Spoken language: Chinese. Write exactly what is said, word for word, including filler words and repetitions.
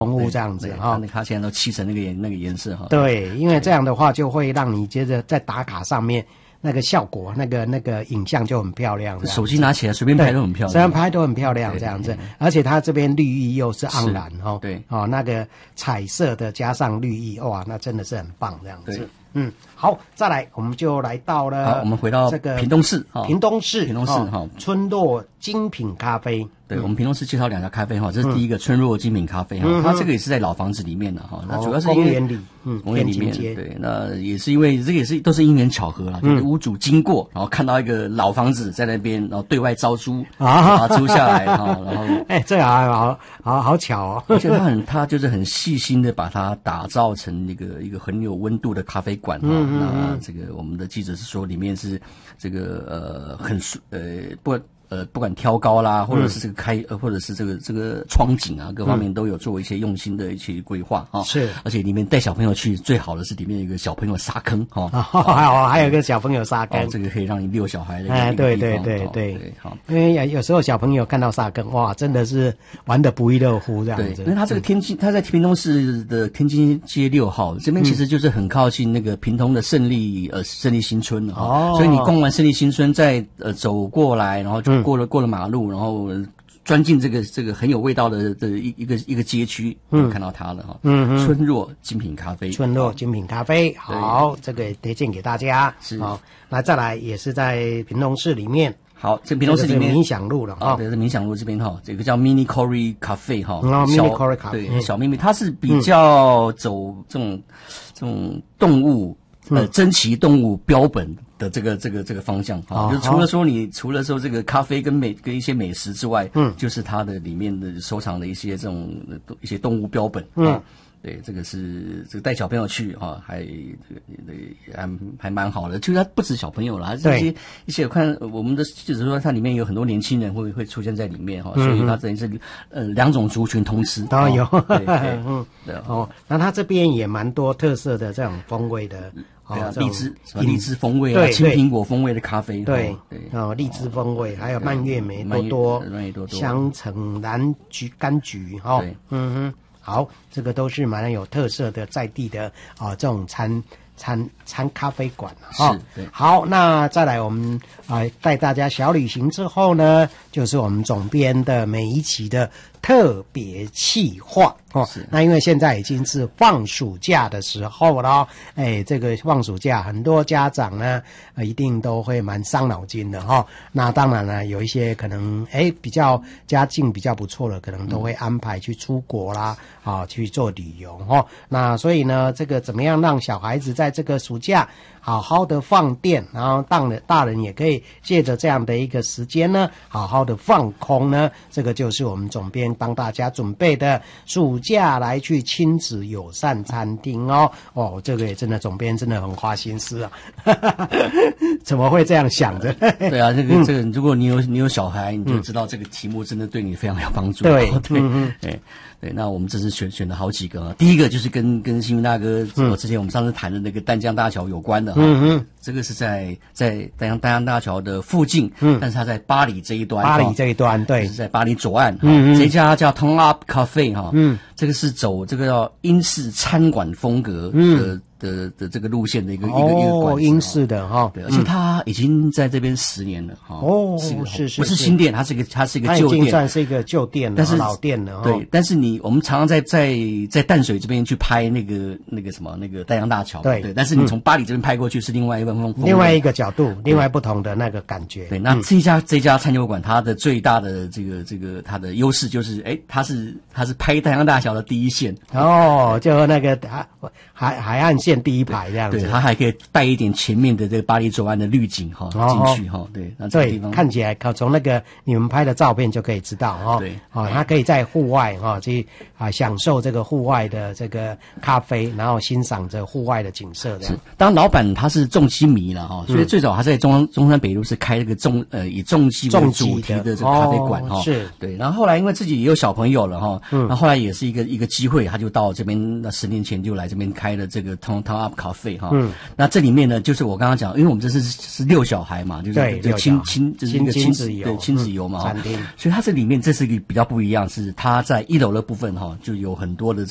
红雾这样子哈。 那它现在都漆成那个颜那个颜色哈。 对，因为这样的话就会让你接着在打卡上面。那个效果，那个那个影像就很漂亮。 手机拿起来随便拍都很漂亮， 随便拍都很漂亮这样子。而且它这边绿意又是盎然哦， 对哦，那个彩色的加上绿意，哇，那真的是很棒这样子。嗯，好，再来我们就来到了。 好，我们回到这个屏东市。 屏东市， 屏东市哈， 村落精品咖啡。 对，我们屏东市介绍两家咖啡哈，这是第一个村落精品咖啡哈，它这个也是在老房子里面的哈，那主要是因为公园里，嗯， 公园里面，对，那也是因为这个也是都是因缘巧合啦，就是屋主经过，然后看到一个老房子在那边，然后对外招租啊，租下来哈，然后哎，这好好好好巧哦， 而且他很他就是很细心的把它打造成一个一个很有温度的咖啡馆哈，那这个我们的记者是说里面是这个呃很呃不。呃，不管挑高啦，或者是这个开，呃，或者是这个这个窗景啊，各方面都有做一些用心的一些规划啊。 是， 而且里面带小朋友去，最好的是里面有一个小朋友沙坑哈， 还有还有一个小朋友沙坑， 这个可以让你遛小孩的一个哎，对对对对，好，因为有时候小朋友看到沙坑，哇，真的是玩得不亦乐乎这样子。 对，因为他这个天津，他在屏东市的天津街六号这边，其实就是很靠近那个屏东的胜利呃胜利新村哦，所以你逛完胜利新村，再呃走过来，然后就过了过了马路。然后钻进这个这个很有味道的的一一个一个街区，嗯，看到它了哈，嗯，村落精品咖啡， 村落精品咖啡，好，这个推荐给大家， 是好，那再来也是在屏东市里面， 好，这屏东市里面冥想路了啊，对，是冥想路这边哈，这个叫 Mini Cory Cafe 哈， 啊 ，Mini Cory Cafe， 对，小秘密，它是比较走这种这种动物呃珍奇动物标本。的这个这个这个方向哈，就是除了说你除了说这个咖啡跟美跟一些美食之外，嗯，就是它的里面的收藏的一些这种一些动物标本，嗯，对，这个是这个带小朋友去啊，还还还蛮好的，就是它不止小朋友了，还是一些一些我看我们的就是说它里面有很多年轻人会会出现在里面哈，所以它等于是呃两种族群通吃都有， 对对，嗯， 对哦，那它这边也蛮多特色的这种风味的。 对啊，荔枝荔枝风味啊，青苹果风味的咖啡， 对对哦，荔枝风味，还有蔓越莓多多，蔓越多多，香橙蓝橘柑橘哈，对，嗯哼，好，这个都是蛮有特色的在地的啊这种餐餐餐咖啡馆哈， 对， 好，那再来我们啊带大家小旅行之后呢，就是我们总编的每一期的特别企划哦，那因为现在已经是放暑假的时候了，哎，这个放暑假很多家长呢，呃，一定都会蛮伤脑筋的哈、哦。那当然呢，有一些可能哎比较家境比较不错的，可能都会安排去出国啦，啊、哦，去做旅游哈、哦。那所以呢，这个怎么样让小孩子在这个暑假好好的放电，然后当了大人也可以借着这样的一个时间呢，好好的放空呢，这个就是我们总编帮大家准备的暑假来去亲子友善餐厅哦。哦，这个也真的总编真的很花心思啊，怎么会这样想的？ 对啊，这个这个，如果你有你有小孩，你就知道这个题目真的对你非常有帮助。 对对对对，那我们这次选选了好几个，第一个就是跟跟新闻大哥，我之前我们上次谈的那个淡江大桥有关的哈。嗯嗯，这个是在在淡江淡江大桥的附近，嗯，但是它在巴黎这一端， 巴黎这一端，对， 是在巴黎左岸。嗯嗯，这家叫 Tone Up Cafe 哈，嗯，这个是走这个叫英式餐馆风格的。嗯的的这个路线的一个、哦、一个一个馆子， 英式的哈、哦， 对，而且它已经在这边十年了哈。 哦，是是是， 不是新店，它是一个它是一个旧店， 它已经算是一个旧店了， 但是老店了、哦。 对，但是你我们常常在在在淡水这边去拍那个那个什么那个淡江大桥， 对对，但是你从巴黎这边拍过去是另外一个风， 另外一个角度，另外不同的那个感觉。 对，那这家、嗯、这家餐酒馆它的最大的这个这个它的优势就是，哎，它是它是拍淡江大桥的第一线哦，就那个海海海岸线第一排这样。 对，它还可以带一点前面的这个巴黎左岸的滤景哈、哦、进去哈、哦。对，那这个地方看起来，从那个你们拍的照片就可以知道哈、哦。对，哦，它可以在户外哈、哦、去啊享受这个户外的这个咖啡，然后欣赏着户外的景色这样。 是，当然老板他是重机迷了哈、哦，所以最早他在中中山北路是开这个重呃以重机为主题的这个咖啡馆哈、哦。是，对，然后后来因为自己也有小朋友了哈、哦，嗯，那后来也是一个一个机会，他就到这边，那十年前就来这边开了这个 Tone Downtown Up Cafe 哈。嗯，那这里面呢，就是我刚刚讲，因为我们这是是六小孩嘛，就是就亲亲就是一个亲子游，对亲子游嘛，餐厅。所以它这里面这是一个比较不一样，是它在一楼的部分哈，就有很多的。